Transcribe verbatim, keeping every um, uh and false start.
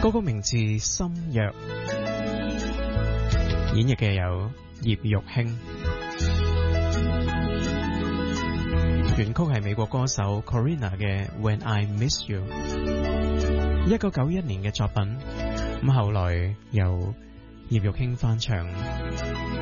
歌曲名字《心約》，演繹嘅有葉玉卿，原曲係美國歌手 Corina 嘅《When I Miss You》，一九九一年嘅作品，咁後來由葉玉卿翻唱。